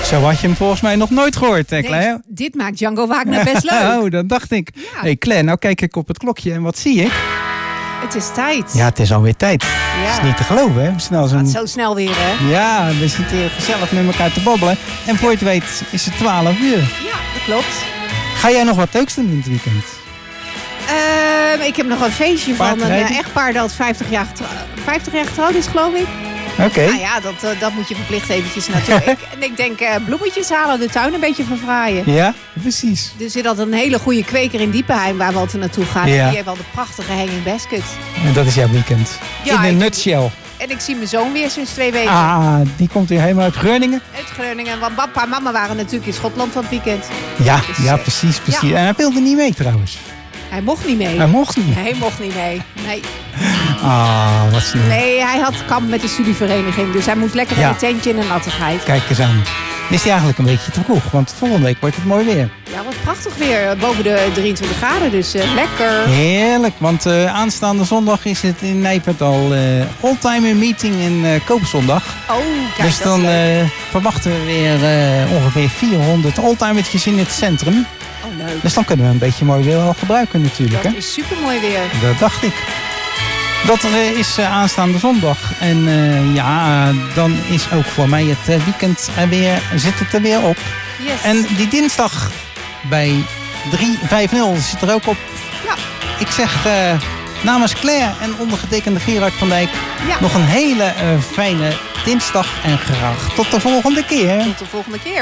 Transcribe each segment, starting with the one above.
Zo had je hem volgens mij nog nooit gehoord, hè, Claire? Nee, dit maakt Django Wagner best leuk. Oh, dat dacht ik. Ja. Hey Claire, nou kijk ik op het klokje en wat zie ik? Het is tijd. Ja, het is alweer tijd. Ja. Het is niet te geloven, hè? Snel Gaat zo snel weer, hè? Ja, we zitten gezellig met elkaar te babbelen. En voor je het weet is het 12 uur. Ja, dat klopt. Ga jij nog wat leuks doen in het weekend? Ik heb nog een feestje van een Paardrijden? echtpaar dat 50 jaar getrouwd is, geloof ik. Oké. Nou ja, dat moet je verplicht eventjes naartoe. Ik denk bloemetjes halen, de tuin een beetje verfraaien. Ja, precies. Er zit altijd een hele goede kweker in Diepenheim waar we altijd naartoe gaan. Ja. En die heeft al de prachtige hanging basket. En dat is jouw weekend. Ja, in een nutshell. En ik zie mijn zoon weer sinds 2 weken. Ah, die komt weer helemaal uit Groningen. Uit Groningen. Want papa en mama waren natuurlijk in Schotland van het weekend. Ja, Dus, ja, precies. ja. En hij wilde niet mee trouwens. Hij mocht niet mee. Hij mocht niet. Hij mocht niet mee. Nee. Ah, wat sneu. Nee, hij had kamp met de studievereniging. Dus hij moet lekker in Ja. een tentje in een nattigheid. Kijk eens aan. Is hij eigenlijk een beetje te vroeg? Want volgende week wordt het mooi weer. Ja, wat prachtig weer. Boven de 23 graden. Dus lekker. Heerlijk, want aanstaande zondag is het in Nijpendal oldtimer meeting en koopzondag. Oh, kijk, Dus dat dan is leuk. verwachten we weer ongeveer 400 oldtimertjes in het centrum. Oh, leuk. Dus dan kunnen we een beetje mooi weer wel gebruiken natuurlijk. Hè? Dat is super mooi weer. Dat dacht ik. Dat is aanstaande zondag. En ja, dan is ook voor mij het weekend zit het er weer op. Yes. En die dinsdag bij 350 zit er ook op. Ja. Ik zeg namens Claire en ondergetekende Gerard van Dijk Ja. nog een hele fijne dinsdag. En graag tot de volgende keer. Tot de volgende keer.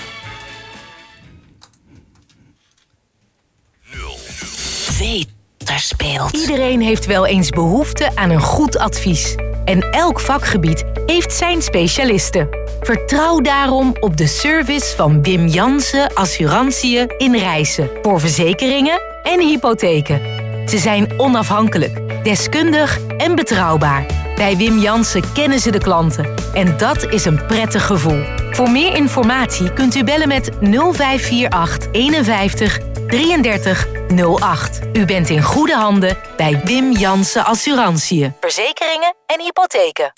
Weet daar speelt. Iedereen heeft wel eens behoefte aan een goed advies. En elk vakgebied heeft zijn specialisten. Vertrouw daarom op de service van Wim Jansen Assurantiën in Rijssen. Voor verzekeringen en hypotheken. Ze zijn onafhankelijk, deskundig en betrouwbaar. Bij Wim Jansen kennen ze de klanten. En dat is een prettig gevoel. Voor meer informatie kunt u bellen met 0548 51 33 08. U bent in goede handen bij Wim Jansen Assurantiën. Verzekeringen en hypotheken.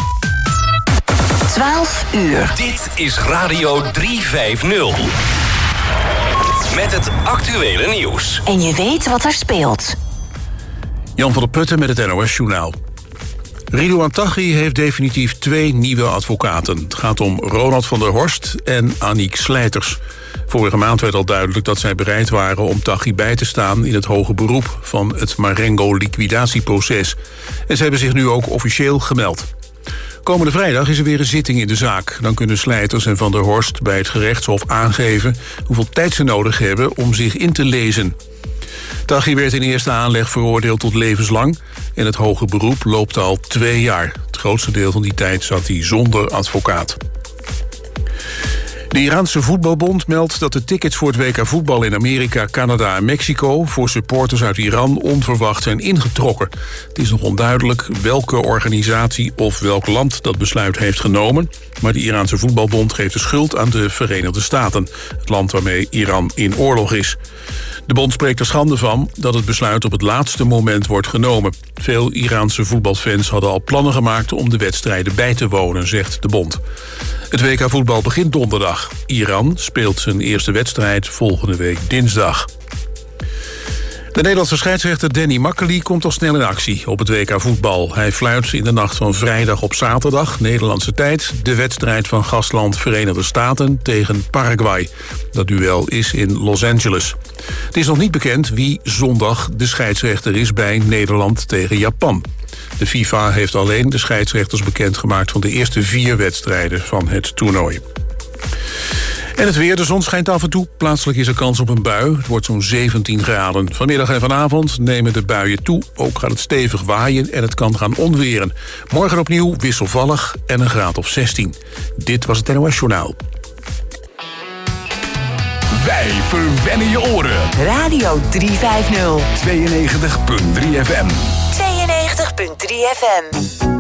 12 uur. Dit is Radio 350. Met het actuele nieuws. En je weet wat er speelt. Jan van der Putten met het NOS-journaal. Ridouan Taghi heeft definitief 2 nieuwe advocaten. Het gaat om Ronald van der Horst en Aniek Slijters. Vorige maand werd al duidelijk dat zij bereid waren om Taghi bij te staan in het hoge beroep van het Marengo-liquidatieproces. En ze hebben zich nu ook officieel gemeld. Komende vrijdag is er weer een zitting in de zaak. Dan kunnen Slijters en Van der Horst bij het gerechtshof aangeven hoeveel tijd ze nodig hebben om zich in te lezen. Taghi werd in eerste aanleg veroordeeld tot levenslang en het hoge beroep loopt al 2 jaar. Het grootste deel van die tijd zat hij zonder advocaat. De Iraanse voetbalbond meldt dat de tickets voor het WK voetbal in Amerika, Canada en Mexico voor supporters uit Iran onverwacht zijn ingetrokken. Het is nog onduidelijk welke organisatie of welk land dat besluit heeft genomen, maar de Iraanse voetbalbond geeft de schuld aan de Verenigde Staten, het land waarmee Iran in oorlog is. De bond spreekt er schande van dat het besluit op het laatste moment wordt genomen. Veel Iraanse voetbalfans hadden al plannen gemaakt om de wedstrijden bij te wonen, zegt de bond. Het WK voetbal begint donderdag. Iran speelt zijn eerste wedstrijd volgende week dinsdag. De Nederlandse scheidsrechter Danny Makkely komt al snel in actie op het WK voetbal. Hij fluit in de nacht van vrijdag op zaterdag, Nederlandse tijd, de wedstrijd van gastland Verenigde Staten tegen Paraguay. Dat duel is in Los Angeles. Het is nog niet bekend wie zondag de scheidsrechter is bij Nederland tegen Japan. De FIFA heeft alleen de scheidsrechters bekendgemaakt van de eerste 4 wedstrijden van het toernooi. En het weer, de zon schijnt af en toe. Plaatselijk is er kans op een bui. Het wordt zo'n 17 graden. Vanmiddag en vanavond nemen de buien toe. Ook gaat het stevig waaien en het kan gaan onweren. Morgen opnieuw wisselvallig en een graad of 16. Dit was het NOS Journaal. Wij verwennen je oren. Radio 350. 92.3 FM. 92.3 FM.